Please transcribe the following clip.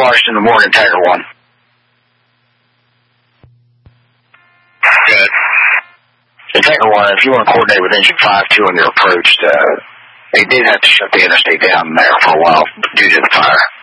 Washington, the Morgan Tiger 1. Good. The Tiger 1, if you want to coordinate with engine 5-2 on your approach, they did have to shut the interstate down there for a while due to the fire.